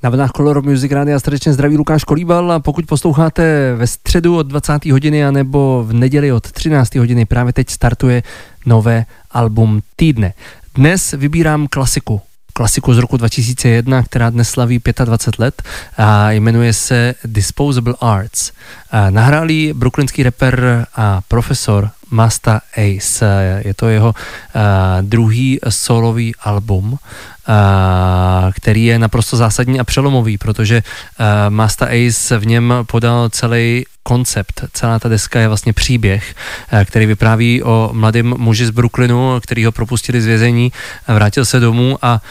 Na vlnách Color Music Rádia srdečně zdraví Lukáš Kolíbal a pokud posloucháte ve středu od 20. hodiny anebo v neděli od 13. hodiny, právě teď startuje nové album týdne. Dnes vybírám klasiku z roku 2001, která dnes slaví 25 let a jmenuje se Disposable Arts. Nahráli brooklynský rapper a profesor Masta Ace. Je to jeho druhý solový album, který je naprosto zásadní a přelomový, protože Masta Ace v něm podal celý koncept. Celá ta deska je vlastně příběh, který vypráví o mladém muži z Brooklynu, který ho propustili z vězení, vrátil se domů a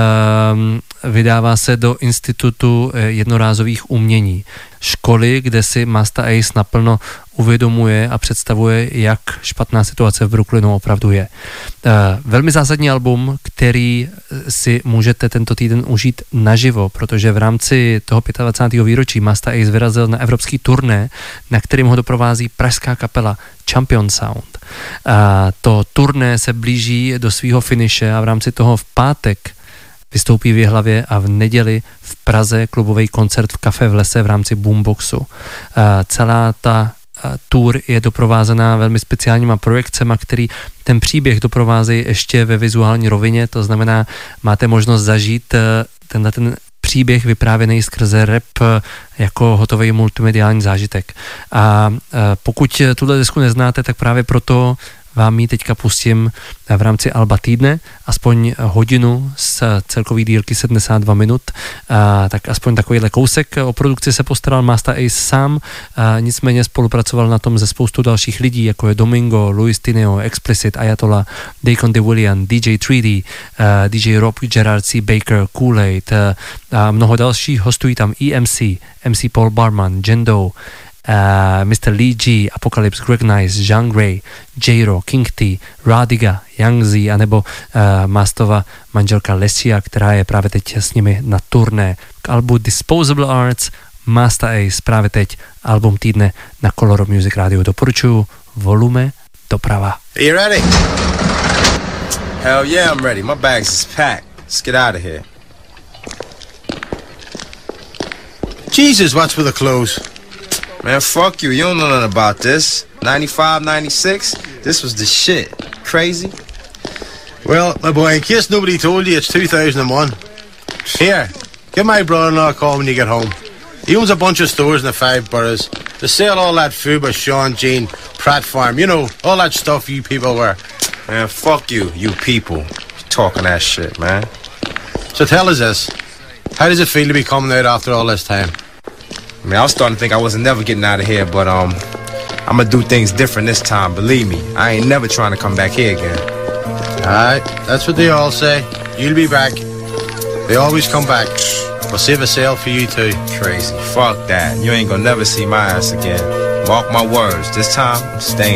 vydává se do institutu jednorázových umění. Školy, kde si Masta Ace naplno uvědomuje a představuje, jak špatná situace v Brooklynu opravdu je. Velmi zásadní album, který si můžete tento týden užít naživo, protože v rámci toho 25. výročí Masta Ace vyrazil na evropský turné, na kterým ho doprovází pražská kapela Champion Sound. To turné se blíží do svého finiše a v rámci toho v pátek vystoupí v Jihlavě a v neděli v Praze klubový koncert v Kafe v lese v rámci Boomboxu. Celá ta tour je doprovázená velmi speciálníma projekcemi, který ten příběh doprovázejí ještě ve vizuální rovině, to znamená, máte možnost zažít ten příběh vyprávěný skrze rap jako hotový multimediální zážitek. A pokud tuhle desku neznáte, tak právě proto vám ji teďka pustím v rámci alba týdne, aspoň hodinu z celkový dílky 72 minut, tak aspoň takovýhle kousek. O produkci se postaral Masta Ace sám, nicméně spolupracoval na tom ze spoustu dalších lidí, jako je Domingo, Luis Tineo, Explicit, Ayatollah, Deacon DeWilliam, DJ 3D, DJ Rob, Gerard C. Baker, Kool-Aid a mnoho dalších. Hostují tam EMC, MC Paul Barman, Jendo, Mr. Lee G, Apocalypse, Greg Nice, Jean Grey, J-Ro, King T, Radiga, Young Z, anebo Mastova manželka Lesia, která je právě teď s nimi na turné. K albu Disposable Arts, Masta Ace, právě teď album týdne na Color Music Radio. Doporučuju, volume doprava. Are you ready? Hell yeah, I'm ready. My bags is packed. Let's get out of here. Jesus, what's with the clothes? Man, fuck you. You don't know nothing about this. 95, 96, this was the shit. Crazy? Well, my boy, in case nobody told you, it's 2001. Here, give my brother-in-law a call when you get home. He owns a bunch of stores in the 5 boroughs. They sell all that food by Sean Jean, Pratt Farm, you know, all that stuff you people wear. Man, fuck you, you people. You're talking that shit, man. So tell us this. How does it feel to be coming out after all this time? I mean, I was starting to think I wasn't never getting out of here, but I'm gonna do things different this time, believe me. I ain't never trying to come back here again. Alright, that's what they all say. You'll be back. They always come back. We'll save a sale for you too. Crazy. Fuck that. You ain't gonna never see my ass again. Mark my words. This time, I'm staying